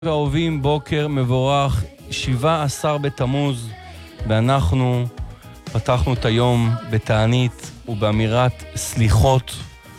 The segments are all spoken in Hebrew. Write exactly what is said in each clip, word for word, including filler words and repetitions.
ואהובים, בוקר מבורך, שבעה עשר בתמוז, ואנחנו פתחנו את היום בתענית ובאמירת סליחות,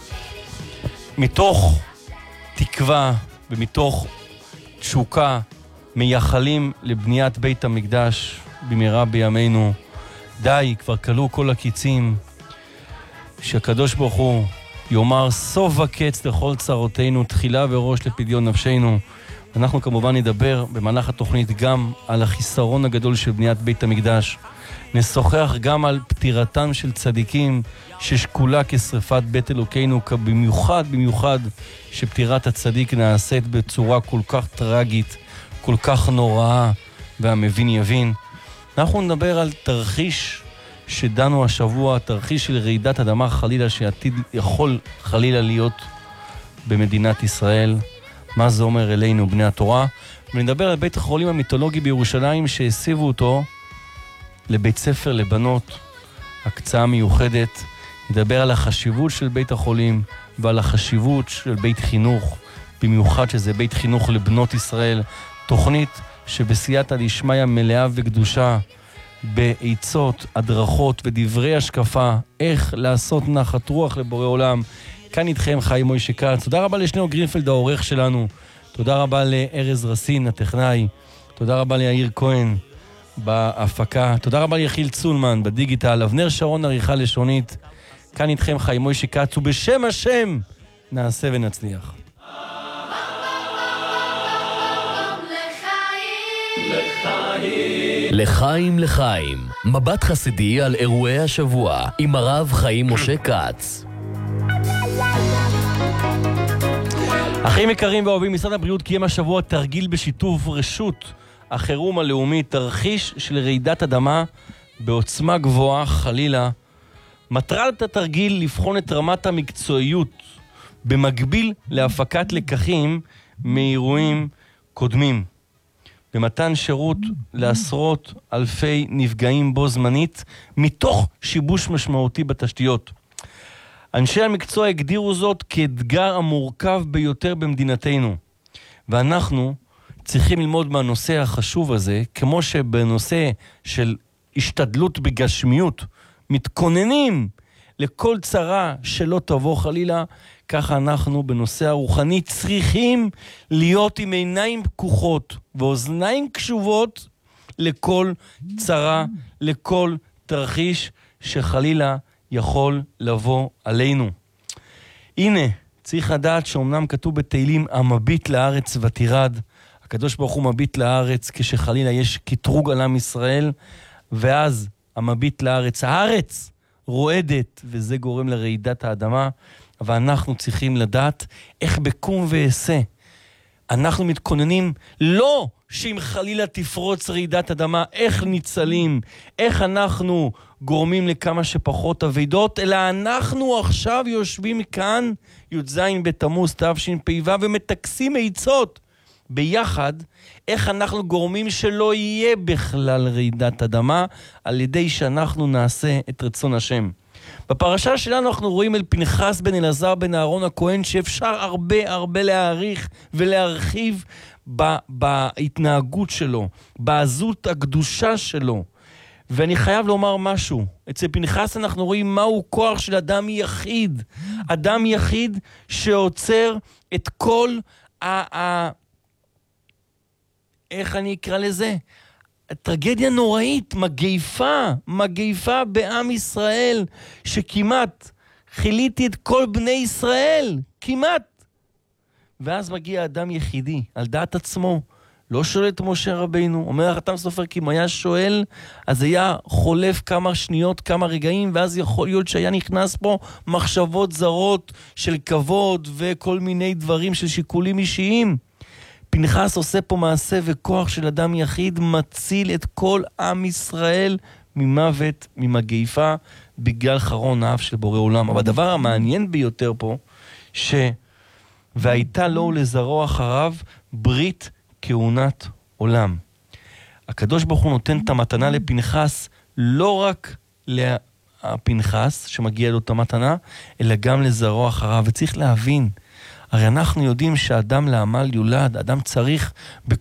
מתוך תקווה ומתוך תשוקה, מייחלים לבניית בית המקדש במהרה בימינו. די, כבר כלו כל הקיצים, שהקדוש ברוך הוא יאמר סוף וקץ לכל צרותינו, תחילה וראש לפדיון נפשנו. אנחנו כמובן נדבר במהלך התוכנית גם על החיסרון הגדול של בניית בית המקדש. נשוחח גם על פטירתם של צדיקים ששקולה כשריפת בית אלוקינו, במיוחד במיוחד שפטירת הצדיק נעשית בצורה כל כך טרגית, כל כך נוראה, והמבין יבין. אנחנו נדבר על תרחיש שדנו השבוע, תרחיש של רעידת אדמה חלילה שעתיד יכול חלילה להיות במדינת ישראל. מה זה אומר אלינו בני התורה? ונדבר על בית החולים המיתולוגי בירושלים שהסיבו אותו לבית ספר לבנות, הקצאה מיוחדת. נדבר על החשיבות של בית החולים ועל החשיבות של בית חינוך, במיוחד שזה בית חינוך לבנות ישראל. תוכנית שבסייעתא דשמיא מלאה וקדושה, בעצות, הדרכות ודברי השקפה, איך לעשות נחת רוח לבורא עולם. כאן איתכם חיים מוישה כץ. תודה רבה לשניאור גרינפלד העורך שלנו, תודה רבה לארז רסין הטכנאי, תודה רבה ליאיר כהן בהפקה, תודה רבה ליחיל צולמן בדיגיטל, אבנר שרון עריכה לשונית. כאן איתכם חיים מוישה כץ, ובשם השם נעשה ונצליח. לחיים לחיים, מבט חסידי על אירועי השבוע עם הרב חיים משה כץ. אחים יקרים ואוהבים, משרד הבריאות קיים השבוע תרגיל בשיתוף רשות החירום הלאומית, תרחיש של רעידת אדמה בעוצמה גבוהה חלילה. מטרת התרגיל לבחון את רמת המקצועיות במקביל להפקת לקחים מאירועים קודמים, במתן שירות לעשרות אלפי נפגעים בו זמנית מתוך שיבוש משמעותי בתשתיות. אנשי המקצוע הגדירו זאת כאתגר המורכב ביותר במדינתנו, ואנחנו צריכים ללמוד מהנושא החשוב הזה, כמו שבנושא של השתדלות בגשמיות מתכוננים לכל צרה שלא תבוא חלילה, ככה אנחנו בנושא הרוחני צריכים להיות עם עיניים פקוחות ואוזניים קשובות לכל צרה, לכל תרחיש שחלילה יכול לבוא עלינו. הנה, צריך לדעת שאומנם כתוב בתהילים, המביט לארץ ותירד. הקדוש ברוך הוא מביט לארץ כשחלילה יש קטרוג על עם ישראל, ואז המביט לארץ, הארץ רועדת, וזה גורם לרעידת האדמה. אבל אנחנו צריכים לדעת איך בקום ועשה אנחנו מתכוננים, לא שאם חלילה תפרוץ רעידת אדמה, איך ניצלים, איך אנחנו גורמים לכמה שפחות אבידות, אלא אנחנו עכשיו יושבים כאן, י"ז בתמוז תשפ"ו, ומתקסים עצות ביחד, איך אנחנו גורמים שלא יהיה בכלל רעידת אדמה, על ידי שאנחנו נעשה את רצון השם. בפרשה שלנו אנחנו רואים אל פנחס בן אלעזר בן אהרון הכהן, שאפשר הרבה הרבה להעריך ולהרחיב ב- בהתנהגות שלו, בעזות הקדושה שלו. ואני חייב לומר משהו, אצל פנחס אנחנו רואים מהו כוח של אדם יחיד, אדם יחיד שעוצר את כל ה... ה- איך אני אקרא לזה? טרגדיה נוראית, מגייפה, מגייפה בעם ישראל, שכמעט חיליתי את כל בני ישראל, כמעט. ואז מגיע אדם יחידי, על דעת עצמו, לא שואל את משה רבינו, אומר החתם סופר, כי אם היה שואל, אז היה חולף כמה שניות, כמה רגעים, ואז יכול להיות שהיה נכנס פה מחשבות זרות של כבוד, וכל מיני דברים של שיקולים אישיים. פנחס עושה פה מעשה וכוח של אדם יחיד, מציל את כל עם ישראל ממוות, ממגייפה, בגלל חרון האף של בורא עולם. אבל הדבר המעניין ביותר פה, ש... והייתה לו לזרוע אחריו ברית כהונת עולם. הקדוש ברוך הוא נותן את המתנה לפנחס, לא רק לפנחס שמגיע לו את המתנה, אלא גם לזרוע אחריו. וצריך להבין, הרי אנחנו יודעים שאדם לעמל יולד, אדם צריך